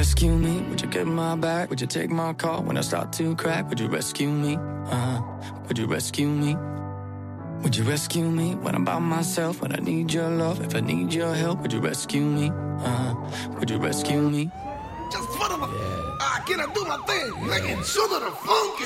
rescue me? Would you get my back? Would you take my call when I start to crack? Would you rescue me? Would you rescue me? Would you rescue me when I'm by myself? When I need your love, if I need your help, would you rescue me? Would you rescue me? Just for the... can I do my thing? Like, it's sugar the funky.